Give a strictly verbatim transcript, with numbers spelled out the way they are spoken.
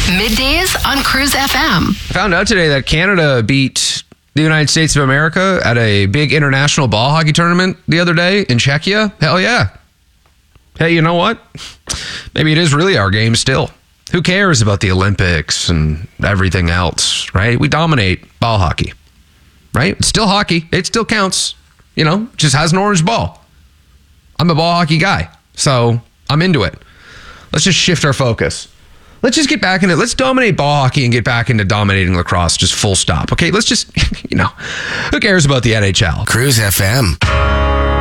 Middays on Cruise F M. Found out today that Canada beat the United States of America at a big international ball hockey tournament the other day in Czechia. Hell yeah. Hey, you know what? Maybe it is really our game still. Who cares about the Olympics and everything else, right? We dominate ball hockey, right? It's still hockey. It still counts. You know, just has an orange ball. I'm a ball hockey guy, so I'm into it. Let's just shift our focus. Let's just get back into it. Let's dominate ball hockey and get back into dominating lacrosse, just full stop. Okay, let's just, you know, who cares about the N H L? Cruise F M.